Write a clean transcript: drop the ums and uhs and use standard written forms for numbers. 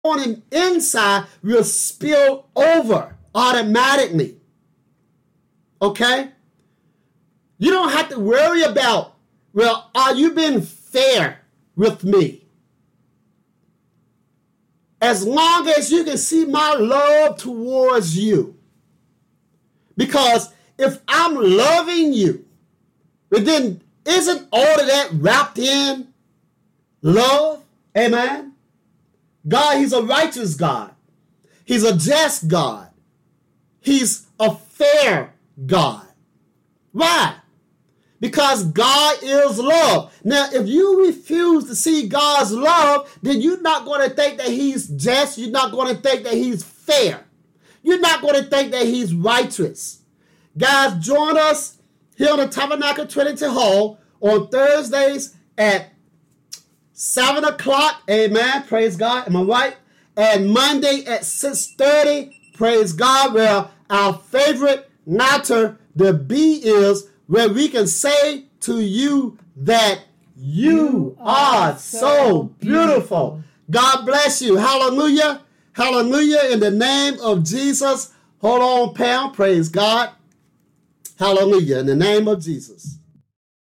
on the inside will spill over automatically. Okay? You don't have to worry about, well, are you being fair with me? As long as you can see my love towards you. Because if I'm loving you, but then isn't all of that wrapped in love? Amen? God, he's a righteous God. He's a just God. He's a fair God. Why? Because God is love. Now, if you refuse to see God's love, then you're not going to think that he's just. You're not going to think that he's fair. You're not going to think that he's righteous. Guys, join us here on the Tabernacle Trinity Hall on Thursdays at 7 o'clock. Amen. Praise God. Am I right? And Monday at 6:30. Praise God. Where our favorite matter, the B, is where we can say to you that you are so beautiful. God bless you. Hallelujah. Hallelujah. In the name of Jesus. Hold on, Pam. Praise God. Hallelujah. In the name of Jesus.